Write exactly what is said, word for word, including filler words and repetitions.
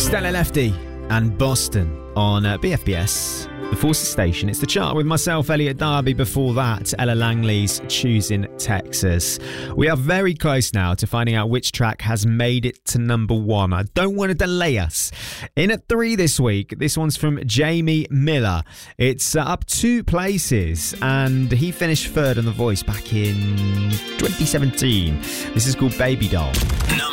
Stella Lefty and Boston on uh, B F B S, the Forces Station. It's the chart with myself, Elliot Darby. Before that, Ella Langley's Choosing Texas. We are very close now to finding out which track has made it to number one. I don't want to delay us. In at three this week, this one's from Jamie Miller. It's uh, up two places, and he finished third on The Voice back in twenty seventeen. This is called Baby Doll. Number